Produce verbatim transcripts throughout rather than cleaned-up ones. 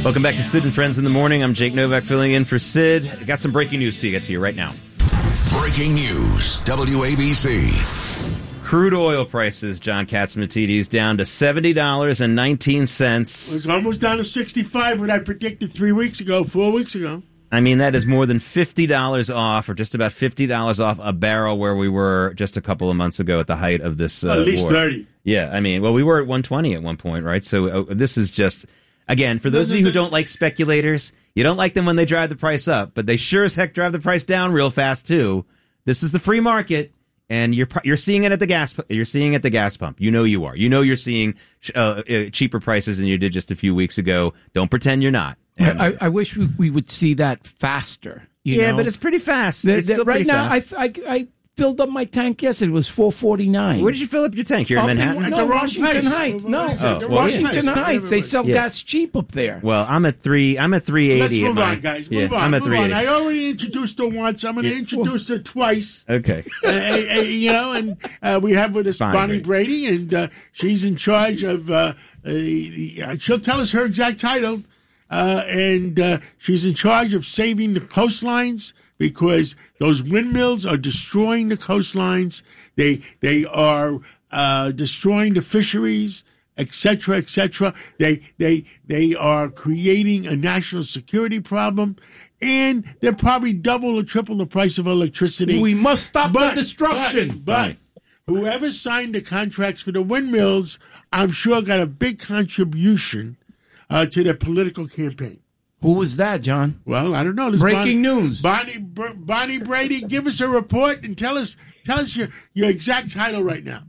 Welcome back to Sid and Friends in the Morning. I'm Jake Novak filling in for Sid. I got some breaking news to get to you right now. Breaking news, W A B C. Crude oil prices, John Catsimatidis, down to seventy dollars and nineteen cents. It was almost down to sixty-five what I predicted three weeks ago, four weeks ago. I mean, that is more than fifty dollars off, or just about fifty dollars off a barrel where we were just a couple of months ago at the height of this uh, At least war. thirty. Yeah, I mean, well, we were at one twenty at one point, right? So uh, this is just... Again, for those of you who don't like speculators, you don't like them when they drive the price up, but they sure as heck drive the price down real fast too. This is the free market, and you're you're seeing it at the gas. You're seeing it at the gas pump. You know you are. You know you're seeing uh, uh, cheaper prices than you did just a few weeks ago. Don't pretend you're not. And, I, I wish we, we would see that faster. You yeah, know? but it's pretty fast. The, It's the, still right pretty now, fast. I, I I filled up my tank yesterday. It was four forty nine. Where did you fill up your tank? Here in Up in- Manhattan? At No, the wrong Washington place. Heights. No, What is it? Oh, The well, wrong Washington place. Heights. They sell Yeah. gas cheap up there. Well, I'm at three. I'm at three Let's eighty. move at my, on, guys. yeah, Move on. I'm at move three on. eighty. I already introduced her once. I'm going to Yeah. introduce her twice. Okay. uh, uh, you know, and uh, we have with us Bonnie Bonnie Brady, and uh, she's in charge of. Uh, uh, the, she'll tell us her exact title, uh, and uh, she's in charge of saving the coastlines because those windmills are destroying the coastlines. They they are uh, destroying the fisheries, et cetera, et cetera. They they they are creating a national security problem, and they're probably double or triple the price of electricity. We must stop But- the destruction. But, but whoever signed the contracts for the windmills, I'm sure got a big contribution uh, to their political campaign. Who was that, John? Well, I don't know. This Breaking Bonnie, news. Bonnie Br- Bonnie Brady, give us a report and tell us tell us your, your exact title right now.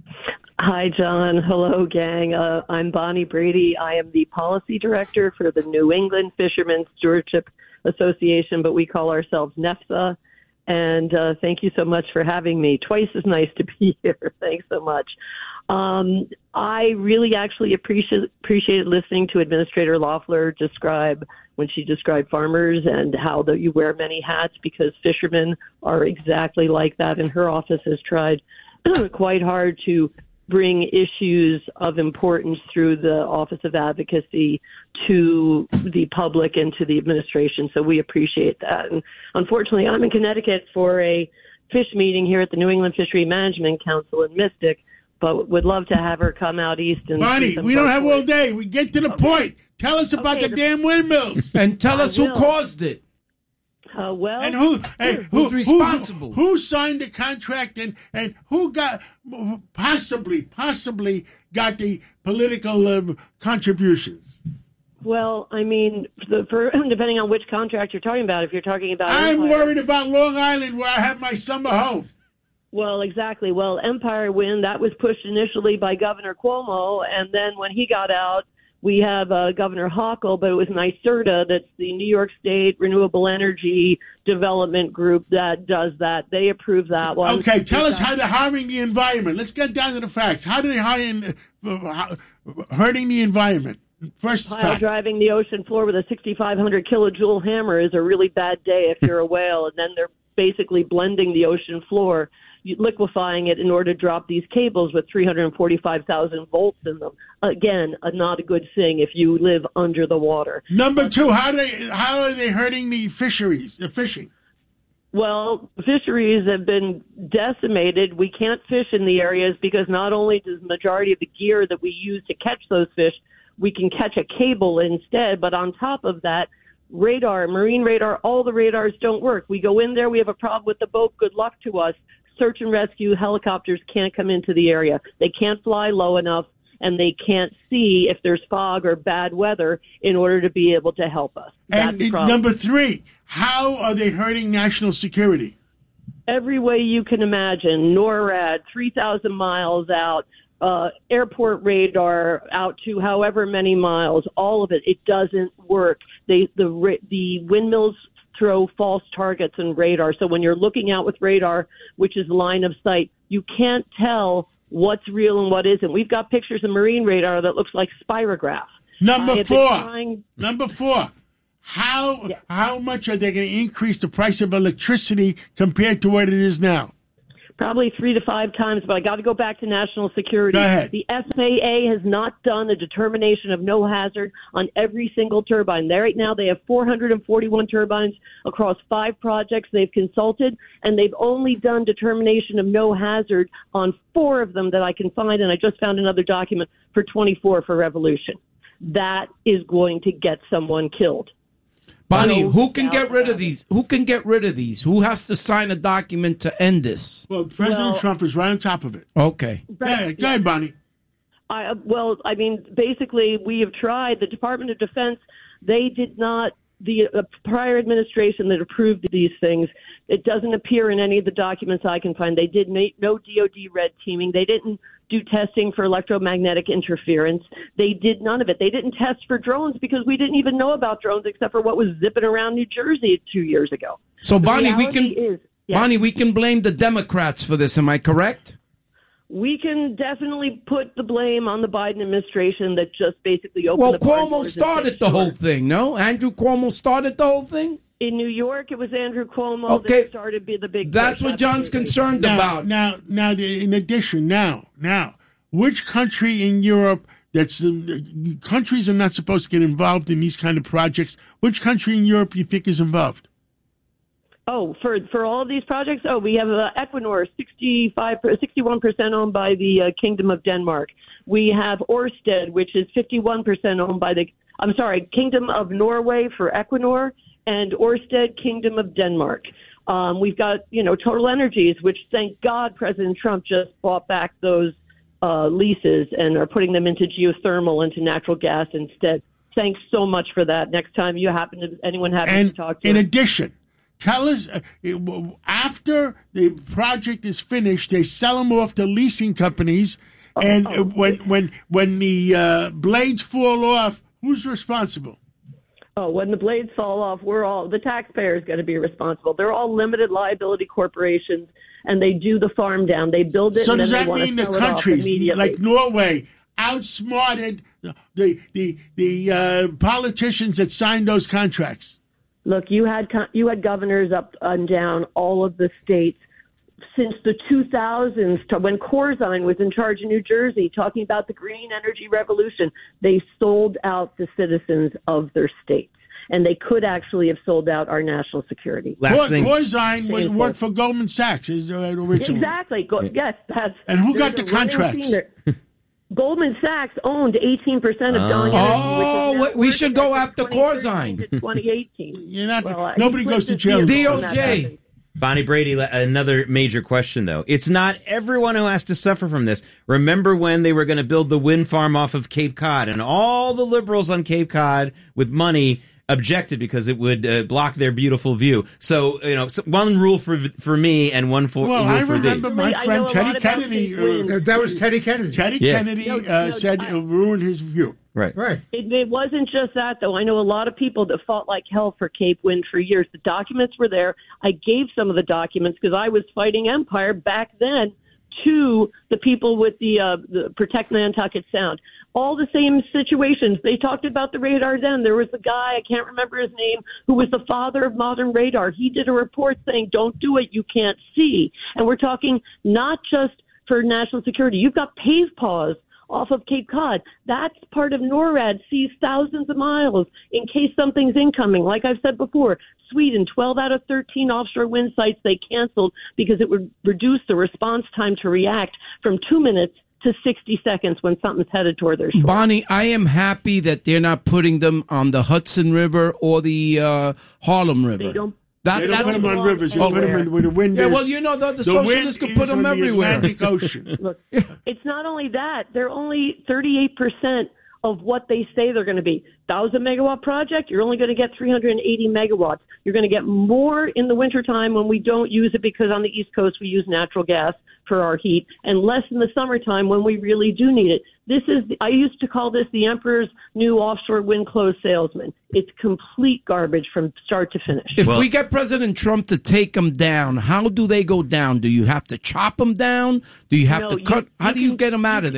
Hi, John. Hello, gang. Uh, I'm Bonnie Brady. I am the policy director for the New England Fishermen's Stewardship Association, but we call ourselves NEFSA. And uh, thank you so much for having me. Twice as nice to be here. Thanks so much. Um, I really actually appreciate appreciated listening to Administrator Loeffler describe when she described farmers and how that you wear many hats, because fishermen are exactly like that. And her office has tried quite hard to bring issues of importance through the Office of Advocacy to the public and to the administration. So we appreciate that. And unfortunately, I'm in Connecticut for a fish meeting here at the New England Fishery Management Council in Mystic, but would love to have her come out east and Bonnie, see some we don't folks. have all day. We get to the Okay. point. Tell us about Okay, the the- damn windmills. And tell I us who will. caused it. Uh, well, And who, and who, Who's responsible? Who, who signed the contract, and, and who got possibly, possibly got the political uh, contributions? well, I mean, the, for, depending on which contract you're talking about, if you're talking about I'm Empire- worried about Long Island, where I have my summer home. Well, exactly. Well, Empire Wind, that was pushed initially by Governor Cuomo, and then when he got out, we have uh, Governor Hochul, but it was NYSERDA, that's the New York State Renewable Energy Development Group that does that. They approve that one. Okay, tell us how they're harming the environment. Let's get down to the facts. How do they harm, uh, hurting the environment? First Pile fact. driving the ocean floor with a sixty-five hundred kilojoule hammer is a really bad day if you're a whale, and then they're basically blending the ocean floor, liquefying it in order to drop these cables with three hundred forty-five thousand volts in them. Again, a, not a good thing if you live under the water. Number two, how do they how are they hurting the fisheries, the fishing? Well, fisheries have been decimated. We can't fish in the areas because not only does the majority of the gear that we use to catch those fish, we can catch a cable instead, but on top of that, radar, marine radar, all the radars don't work. We go in there, we have a problem with the boat, good luck to us. Search and rescue helicopters can't come into the area. They can't fly low enough, and they can't see if there's fog or bad weather in order to be able to help us. That's And the problem. number three, how are they hurting national security? Every way you can imagine, NORAD, three thousand miles out, uh, airport radar out to however many miles, all of it, it doesn't work. They, the, ra- the windmills throw false targets and radar. So when you're looking out with radar, which is line of sight, you can't tell what's real and what isn't. We've got pictures of marine radar that looks like spirograph. I Number have been four, trying- number four, how Yeah. how much are they going to increase the price of electricity compared to what it is now? probably three to five times, but I got to go back to national security. Go ahead. The F A A has not done a determination of no hazard on every single turbine. There right now they have four hundred forty-one turbines across five projects they've consulted, and they've only done determination of no hazard on four of them that I can find, and I just found another document for twenty-four for Revolution. That is going to get someone killed. Bonnie, No who can doubt get rid of about it. these? Who can get rid of these? Who has to sign a document to end this? Well, President Well- Trump is right on top of it. Okay. Yeah, go ahead, Bonnie. I, well, I mean, basically, we have tried. The Department of Defense, they did not, the uh, prior administration that approved these things, it doesn't appear in any of the documents I can find. They did make no D O D red teaming. They didn't do testing for electromagnetic interference. They did none of it. They didn't test for drones because we didn't even know about drones except for what was zipping around New Jersey two years ago. So, The Bonnie, we can reality is, yeah. Bonnie, we can blame the Democrats for this. Am I correct? We can definitely put the blame on the Biden administration that just basically opened Well, the barn Cuomo doors and started said, the "Sure." whole thing, no? Andrew Cuomo started the whole thing? In New York, it was Andrew Cuomo Okay. that started be the big That's push. what John's Absolutely. concerned Now, about. now, now, the- in addition, now, now, which country in Europe that's the countries are not supposed to get involved in these kind of projects? Which country in Europe you think is involved? Oh, for for all of these projects, oh, we have uh, Equinor, sixty-five, sixty-one percent owned by the uh, Kingdom of Denmark. We have Ørsted, which is fifty-one percent owned by the, I'm sorry, Kingdom of Norway for Equinor, and Ørsted, Kingdom of Denmark. Um, we've got, you know, Total Energies, which thank God President Trump just bought back those uh, leases and are putting them into geothermal, into natural gas instead. Thanks so much for that. Next time you happen to, anyone happens And to talk to in him. addition, tell us uh, it- w- after the project is finished, they sell them off to leasing companies, and uh, when when when the uh, blades fall off, who's responsible? Oh, when the blades fall off, we're all, the taxpayer is going to be responsible. They're all limited liability corporations, and they do the farm down. They build it, So and does then that they want mean to the sell it off countries immediately. like Norway outsmarted the the the uh, politicians that signed those contracts? Look, you had co- you had governors up and down all of the states since the two thousands, to when Corzine was in charge in New Jersey, talking about the green energy revolution. They sold out the citizens of their states, and they could actually have sold out our national security. Last Cor- thing. Corzine was- Shameful. worked for Goldman Sachs is, uh, originally. Exactly. Go, yes, that's. And who got there's the a running contracts? theme there. Goldman Sachs owned eighteen percent of Dawn Oh. Energy. Oh, which is now we should go worth after from twenty thirteen Corzine. to twenty eighteen. You're not- Well, uh, nobody he goes to flipped jail. his D vehicle O when that J. happened. Bonnie Brady, another major question, though. It's not everyone who has to suffer from this. Remember when they were going to build the wind farm off of Cape Cod, and all the liberals on Cape Cod with money objected because it would uh, block their beautiful view. So, you know, so one rule for for me and one for, Well, rule I for remember thee. my I know friend a Teddy lot about Kennedy. Cape Uh, Wind. That was Teddy Kennedy. Teddy Yeah. Kennedy No, uh, no, said I- it'll ruin his view. Right. Right. It, it wasn't just that, though. I know a lot of people that fought like hell for Cape Wind for years. The documents were there. I gave some of the documents because I was fighting Empire back then to the people with the, uh, the Protect Nantucket Sound. All the same situations. They talked about the radar then. There was a guy, I can't remember his name, who was the father of modern radar. He did a report saying, don't do it, you can't see. And we're talking not just for national security. You've got pave paws off of Cape Cod. That's part of NORAD, sees thousands of miles in case something's incoming. Like I've said before, Sweden, twelve out of thirteen offshore wind sites they canceled because it would reduce the response time to react from two minutes to sixty seconds when something's headed toward their shore. Bonnie, I am happy that they're not putting them on the Hudson River or the uh, Harlem River. They don't- That, They don't that's put them on belong rivers. They Oh, put them in where the wind Yeah, is. well, you know, the- the wind socialists could put is them on the everywhere. Atlantic Ocean. Look, it's not only that. They're only thirty-eight percent of what they say they're going to be. one thousand megawatt project, you're only going to get three hundred eighty megawatts. You're going to get more in the wintertime when we don't use it because on the East Coast we use natural gas for our heat, and less in the summertime when we really do need it. This is, I used to call this the Emperor's new offshore wind close salesman. It's complete garbage from start to finish. If Well- we get President Trump to take them down, how do they go down? Do you have to chop them down? Do you have No, to you- cut? How you do you can- get them out of there?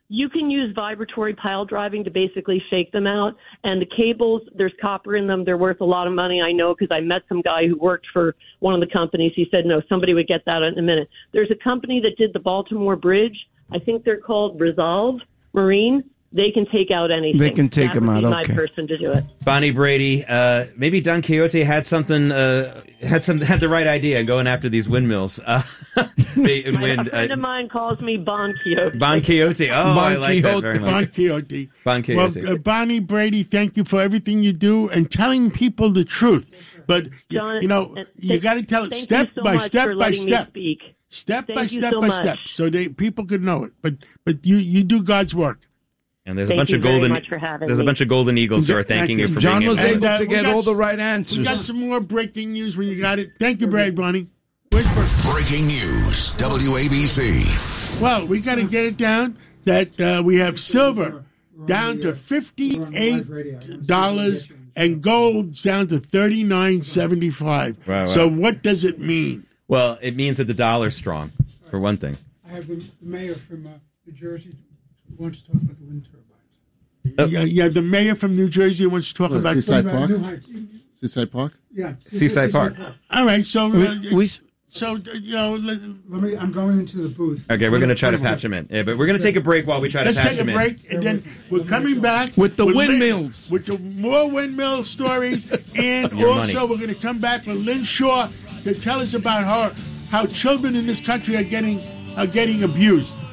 You can use vibratory pile driving to basically shake them out. And the cables, there's copper in them. They're worth a lot of money. I know because I met some guy who worked for one of the companies. He said, no, somebody would get that in a minute. There's a company that did the Baltimore Bridge. I think they're called Resolve Marine. They can take out anything. They can take that them would out, be okay. my person to do it. Bonnie Brady, uh, maybe Don Quixote had something, uh, had some, had the right idea going after these windmills. Uh, they, My, wind, a friend uh, of mine calls me Bon Quixote. Bon Quixote. Oh, Bon I like that Quixote. very much. Bon Quixote. Bon Quixote. Well, uh, Bonnie Brady, thank you for everything you do and telling people the truth. But, you, John, you know, and you thank- got to tell it thank step you so by much step for by letting me step. speak. Step Thank by you step so by much. step so they people could know it. But but you, you do God's work. And there's Thank a bunch you of very golden. much for having There's a me. bunch of golden eagles who are thanking you for John being was in. able And, uh, to we get got all the s- right We answers. got some more breaking news when you got it. Thank you, Brad Bonnie. Wait for Breaking news, W A B C. Well, we got to get it down that uh, we have silver down to fifty-eight dollars and gold down to thirty-nine seventy-five. Right, right. So what does it mean? Well, it means that the dollar's strong, for one thing. I have the, the mayor from uh, New Jersey who wants to talk about the wind turbines. Oh. Yeah, yeah, the mayor from New Jersey wants to talk Oh, about. Seaside What about Park? New Heights? Seaside Park? Yeah. Seaside Park. All right, so uh, We, we, so uh, you know, let, Let me, I'm going into the booth. Okay, we're going to try to patch him in. Yeah, but we're going to take a break while we try to let's patch take a him in. break, and then we're coming back With the Lin- windmills. with the more windmill stories, and Your also money. we're going to come back with Lynn Shaw to tell us about how how children in this country are getting are getting abused.